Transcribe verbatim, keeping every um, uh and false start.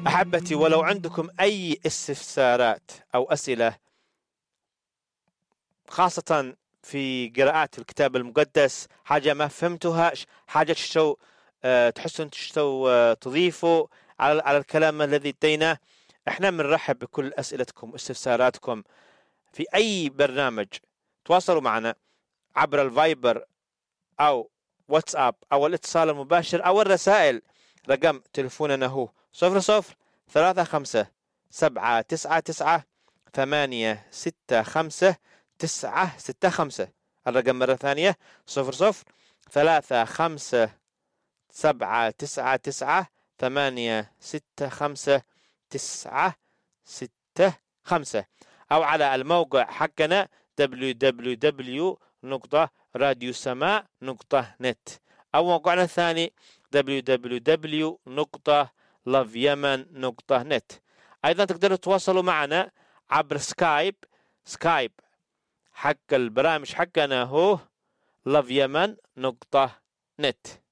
أحبتي، ولو عندكم أي استفسارات أو أسئلة خاصة في قراءة الكتاب المقدس، حاجة ما فهمتوها، حاجة تشتو أه تحسون تشتو أه تضيفوا على, على الكلام الذي اديناه، احنا بنرحب بكل أسئلتكم واستفساراتكم في أي برنامج. تواصلوا معنا عبر الفايبر أو واتساب أو الاتصال المباشر أو الرسائل. رقم تلفوننا هو صفر صفر ثلاثة خمسة سبعة تسعة تسعة ثمانية ستة خمسة تسعة ستة خمسة. الرقم مرة ثانية صفر صفر ثلاثة خمسة سبعة تسعة تسعة ثمانية ستة خمسة تسعة ستة خمسة، أو على الموقع حقنا دبليو دبليو دبليو نقطة راديو سماء نقطة نت، أو موقعنا الثاني دبليو دبليو دبليو نقطة لاف يمن نقطة نت. أيضا تقدروا تتواصلوا معنا عبر سكايب. سكايب حق البرامج حقنا هو لاف يمن نقطة نت.